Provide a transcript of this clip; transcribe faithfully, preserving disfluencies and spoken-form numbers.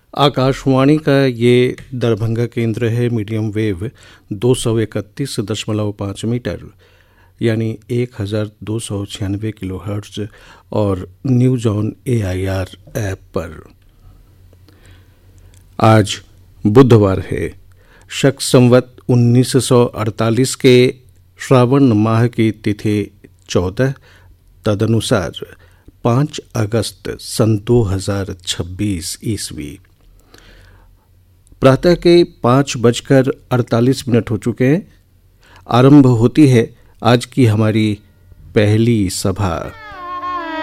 आकाशवाणी का ये दरभंगा केंद्र है। मीडियम वेव दो सौ इकतीस दशमलव पाँच मीटर यानी एक हज़ार दो सौ छियानवे किलो हर्ट्ज और news on A I R app पर। आज बुधवार है। शक संवत उन्नीस सौ अड़तालीस के श्रावण माह की तिथि चौदह, तदनुसार पाँच अगस्त सन दो हज़ार छब्बीस ईस्वी। प्रातः के पाँच बजकर अड़तालीस मिनट हो चुके हैं। आरंभ होती है आज की हमारी पहली सभा।